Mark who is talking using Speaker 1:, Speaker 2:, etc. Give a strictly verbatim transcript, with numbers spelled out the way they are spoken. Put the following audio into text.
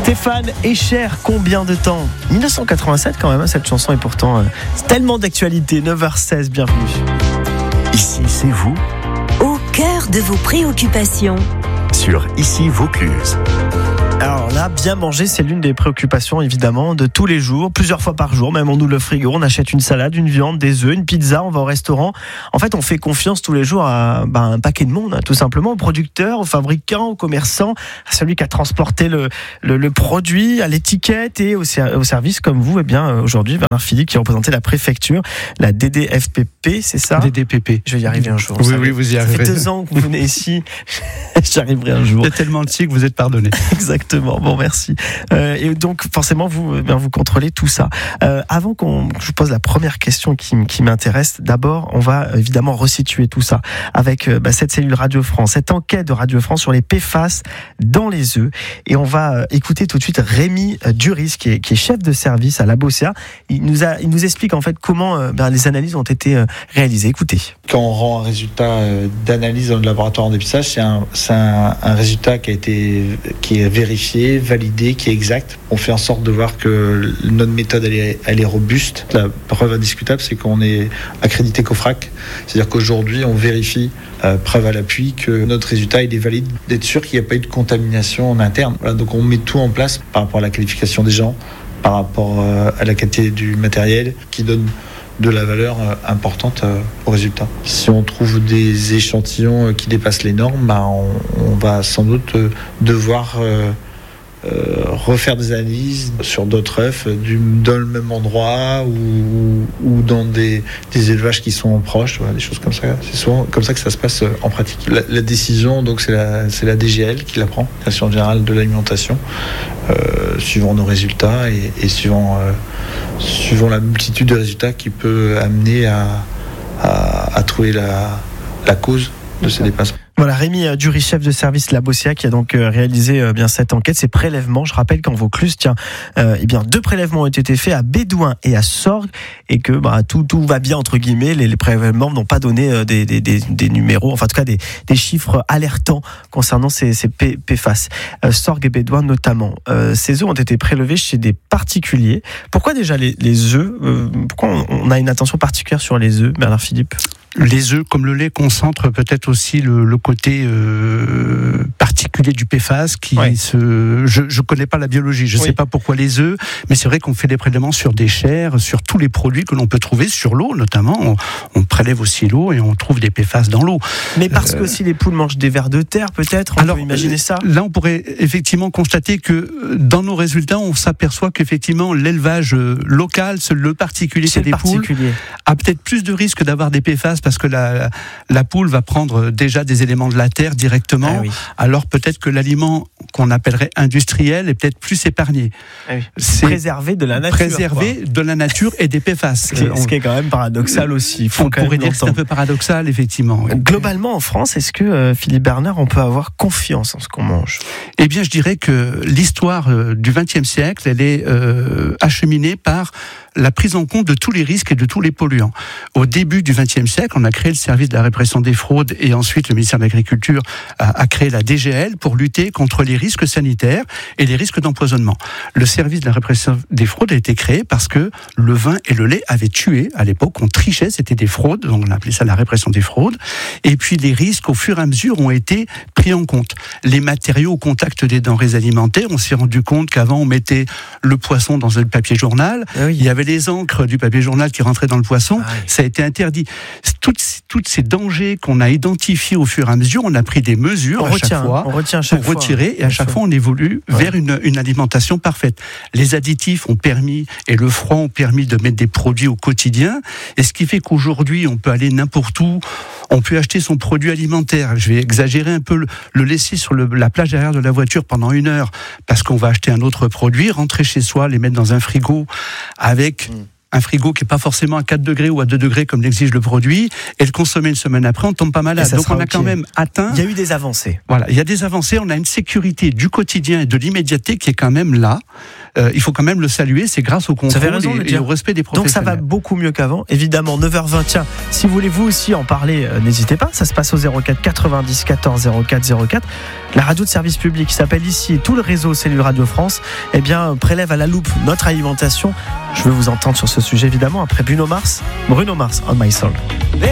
Speaker 1: Stéphane et Cher, combien de temps ? dix-neuf cent quatre-vingt-sept quand même, hein, cette chanson, et pourtant euh, c'est tellement d'actualité. neuf heures seize, bienvenue.
Speaker 2: Ici, c'est vous,
Speaker 3: au cœur de vos préoccupations.
Speaker 2: Sur Ici Vaucluse.
Speaker 1: Alors là, bien manger, c'est l'une des préoccupations évidemment de tous les jours, plusieurs fois par jour. Même on ouvre le frigo, on achète une salade, une viande, des œufs, une pizza, on va au restaurant. En fait, on fait confiance tous les jours à bah, un paquet de monde, hein, tout simplement, aux producteurs, aux fabricants, aux commerçants, à celui qui a transporté le, le, le produit, à l'étiquette et au, au service comme vous. Et bien aujourd'hui, Bernard Philippe qui représentait la préfecture, la D D F P P, c'est ça ?
Speaker 4: D D P P.
Speaker 1: Je vais y arriver un jour.
Speaker 4: Oui, oui, vous y arriverez.
Speaker 1: Ça fait deux ans que vous venez ici. J'y arriverai un jour.
Speaker 4: Il y a tellement de si que vous êtes pardonné.
Speaker 1: Exactement. Bon, merci. Euh, et donc, forcément, vous, bien, vous contrôlez tout ça. Euh, avant qu'on, que je vous pose la première question qui, qui m'intéresse, d'abord, on va évidemment resituer tout ça avec bah, cette cellule Radio France, cette enquête de Radio France sur les P F A S dans les œufs. Et on va écouter tout de suite Rémi Duris, qui est, qui est chef de service à la Bocéa. Il nous a, il nous explique en fait comment euh, ben, les analyses ont été euh, réalisées. Écoutez.
Speaker 5: Quand on rend un résultat d'analyse dans le laboratoire en dépistage, c'est un, c'est un, un résultat qui a été, qui est vérifié, validé, qui est exact. On fait en sorte de voir que notre méthode elle est, elle est robuste. La preuve indiscutable, c'est qu'on est accrédité COFRAC. C'est-à-dire qu'aujourd'hui, on vérifie, euh, preuve à l'appui, que notre résultat il est valide, d'être sûr qu'il n'y a pas eu de contamination en interne. Voilà, donc on met tout en place par rapport à la qualification des gens, par rapport euh, à la qualité du matériel, qui donne de la valeur euh, importante euh, au résultat. Si on trouve des échantillons euh, qui dépassent les normes, bah, on, on va sans doute euh, devoir euh, euh, refaire des analyses sur d'autres œufs du, dans le même endroit ou, ou dans des, des élevages qui sont proches, voilà, des choses comme ça. C'est souvent comme ça que ça se passe euh, en pratique. La, la décision, donc, c'est la, c'est la D G L qui la prend, Direction générale de l'alimentation, euh, suivant nos résultats et, et suivant euh, suivant la multitude de résultats qui peut amener à, à, à trouver la, la cause de ces dépassements.
Speaker 1: Voilà, Rémi Duris, chef de service La Bocéa, qui a donc réalisé euh, bien cette enquête, ces prélèvements. Je rappelle qu'en Vaucluse, tiens, euh, eh bien deux prélèvements ont été faits à Bédouin et à Sorgues, et que bah, tout tout va bien entre guillemets. Les, les prélèvements n'ont pas donné euh, des, des, des, des numéros, enfin en tout cas des, des chiffres alertants concernant ces, ces P F A S. Euh, Sorgues et Bédouin notamment. Euh, ces œufs ont été prélevés chez des particuliers. Pourquoi déjà les, les œufs euh, Pourquoi on, on a une attention particulière sur les œufs, Bernard Philippe ?
Speaker 4: Les œufs, comme le lait, concentrent peut-être aussi le, le côté euh, particulier du P F A S qui ouais. se. Je ne connais pas la biologie, je ne oui. sais pas pourquoi les œufs, mais c'est vrai qu'on fait des prélèvements sur des chairs, sur tous les produits que l'on peut trouver, sur l'eau notamment. On, on prélève aussi l'eau et on trouve des P F A S dans l'eau.
Speaker 1: Mais parce euh... que aussi les poules mangent des vers de terre, peut-être. On Alors, peut imaginer ça.
Speaker 4: Là, on pourrait effectivement constater que dans nos résultats, on s'aperçoit qu'effectivement l'élevage local, le particulier
Speaker 1: c'est
Speaker 4: des poules, a peut-être plus de risques d'avoir des P F A S parce que la, la poule va prendre déjà des éléments de la terre directement, ah oui. alors peut-être que l'aliment qu'on appellerait industriel est peut-être plus épargné.
Speaker 1: Ah oui. C'est préservé de la nature.
Speaker 4: Préservé quoi. de la nature et des P F A S.
Speaker 1: Ce qui est, ce qui est quand même paradoxal aussi.
Speaker 4: On pourrait dire que c'est un peu paradoxal, effectivement.
Speaker 1: Globalement, en France, est-ce que, euh, Philippe Bernard, on peut avoir confiance en ce qu'on mange ?
Speaker 4: Eh bien, je dirais que l'histoire euh, du vingtième siècle, elle est euh, acheminée par la prise en compte de tous les risques et de tous les polluants. Au début du vingtième siècle, on a créé le service de la répression des fraudes et ensuite le ministère de l'Agriculture a, a créé la D G L pour lutter contre les risques sanitaires et les risques d'empoisonnement. Le service de la répression des fraudes a été créé parce que le vin et le lait avaient tué. À l'époque, on trichait, c'était des fraudes, donc on appelait ça la répression des fraudes. Et puis les risques, au fur et à mesure, ont été pris en compte. Les matériaux au contact des denrées alimentaires, on s'est rendu compte qu'avant, on mettait le poisson dans le papier journal. Ah oui. Il y avait les encres du papier journal qui rentraient dans le poisson. Ah oui. Ça a été interdit. Toutes, toutes ces dangers qu'on a identifiés au fur et à mesure, on a pris des mesures
Speaker 1: on
Speaker 4: à
Speaker 1: retient,
Speaker 4: chaque fois
Speaker 1: on retient chaque
Speaker 4: pour
Speaker 1: fois,
Speaker 4: retirer, et à chaque fois, on évolue ouais. vers une, une alimentation parfaite. Les additifs ont permis, et le froid ont permis de mettre des produits au quotidien, et ce qui fait qu'aujourd'hui, on peut aller n'importe où, on peut acheter son produit alimentaire. Je vais exagérer un peu, le, le laisser sur le, la plage arrière de la voiture pendant une heure, parce qu'on va acheter un autre produit, rentrer chez soi, les mettre dans un frigo avec... Mmh. un frigo qui est pas forcément à quatre degrés ou à deux degrés comme l'exige le produit, et le consommer une semaine après, on tombe pas malade. Donc on a
Speaker 1: okay.
Speaker 4: quand même atteint.
Speaker 1: Il y a eu des avancées.
Speaker 4: Voilà, il y a des avancées. On a une sécurité du quotidien et de l'immédiateté qui est quand même là. Euh, il faut quand même le saluer. C'est grâce au contrôle
Speaker 1: raison,
Speaker 4: et, et au respect des professionnels.
Speaker 1: Donc ça va beaucoup mieux qu'avant. Évidemment, neuf heures vingt. Tiens, si vous voulez vous aussi en parler, euh, n'hésitez pas. Ça se passe au zéro quatre quatre-vingt-dix quatorze zéro quatre zéro quatre. La radio de service public qui s'appelle ici et tout le réseau Cellule Radio France, eh bien prélève à la loupe notre alimentation. Je veux vous entendre sur ce sujet évidemment après Bruno Mars. Bruno Mars, On My Soul.